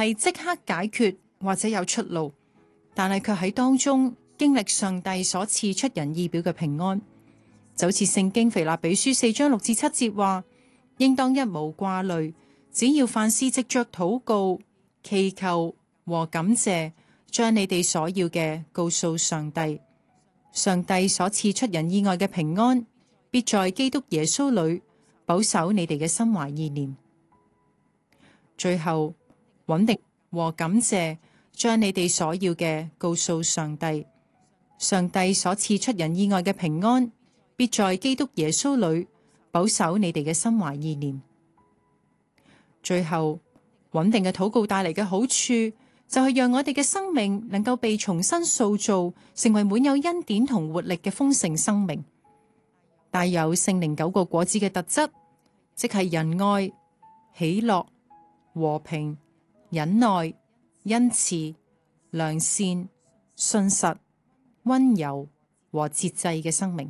係即刻解決或者有出路，但係卻喺當中經歷上帝所賜出人意表嘅平安。就好似聖經腓立比書4章6至7節話，應當一無掛慮，只要凡事藉着禱告、祈求和感謝，將你哋所要嘅告訴上帝。上帝所賜出人意外嘅平安，必在基督耶穌裏保守你哋嘅心懷意念。最後，穩定和感謝，將你哋所要嘅告訴上帝。上帝所賜出人意外嘅平安，必在基督耶穌裏保守你哋嘅心懷意念。最後，穩定嘅禱告帶嚟嘅好處，就係讓我哋嘅生命能夠被重新塑造，成為滿有恩典同活力嘅豐盛生命，帶有聖靈9個果子嘅特質，即係仁愛、喜樂、和平、忍耐、恩慈、良善、信實、溫柔和節制嘅生命。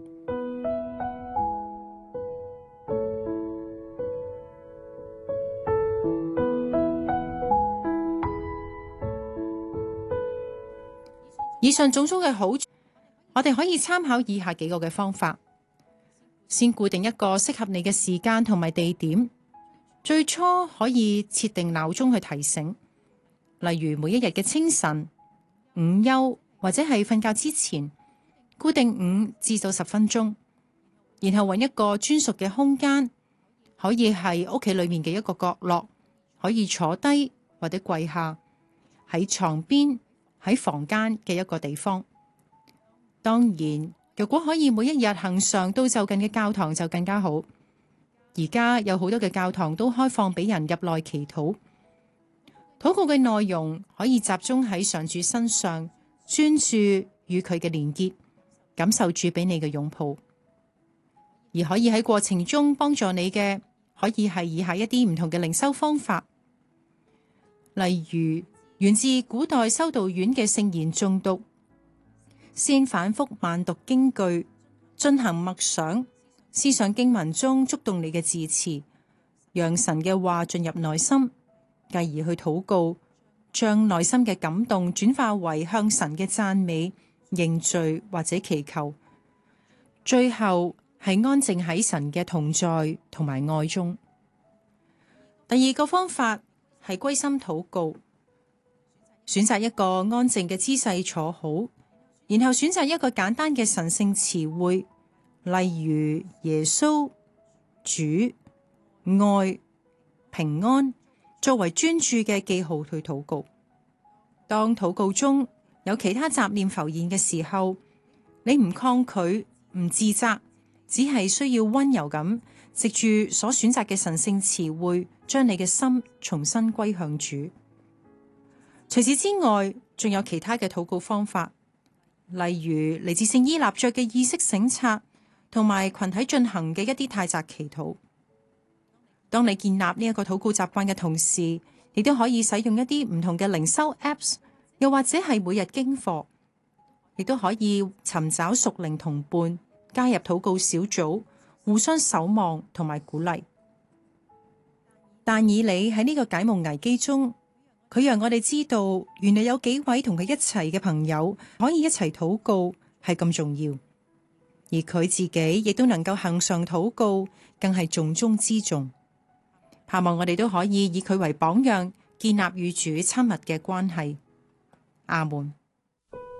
以上種種嘅好處，我哋可以參考以下幾個嘅方法。先固定一個適合你嘅時間同埋地點，最初可以設定鬧鐘去提醒，例如每一日嘅清晨、午休或者係瞓覺之前，固定5至到10分鐘，然後揾一個專屬嘅空間，可以係屋企裏面嘅一個角落，可以坐低或者跪下，喺床邊，喺房間嘅一個地方。當然，如果可以每一日恆常到就近嘅教堂就更加好。而家有好多嘅教堂都開放俾人入內祈禱。禱告嘅內容可以集中喺上主身上，專注與佢嘅連結，感受主俾你嘅擁抱。而可以喺過程中幫助你嘅，可以係以下一啲唔同嘅靈修方法，例如源自古代修道院嘅聖言誦讀，先反覆慢讀經句，進行默想，思想經文中觸動你嘅字詞，讓神嘅話進入內心，繼而去禱告，將內心嘅感動轉化為向神嘅讚美、認罪或者祈求。最後係安靜喺神嘅同在同埋愛中。第二個方法係歸心禱告。選擇一個安靜嘅姿勢坐好，然後選擇一個簡單嘅神聖詞彙，例如耶穌、主、愛、平安，作為專注嘅記號去禱告。當禱告中有其他雜念浮現嘅時候，你唔抗拒、唔自責，只係需要溫柔咁藉住所選擇嘅神聖詞彙，將你嘅心重新歸向主。除此之外，仲有其他嘅禱告方法，例如嚟自聖依納爵嘅意識省察，同埋群體進行嘅一啲泰澤祈禱。當你建立呢一個禱告習慣嘅同時，你都可以使用一啲唔同嘅靈修 Apps， 又或者係每日經課，亦都可以尋找屬靈同伴，加入禱告小組，互相守望同埋鼓勵。但以理喺呢個解夢危機中，佢讓我哋知道，原來有幾位同佢一齊嘅朋友可以一齊禱告係咁重要，而佢自己亦都能夠恆常禱告，更係重中之重。盼望我哋都可以以佢為榜樣，建立與主親密嘅關係。阿門。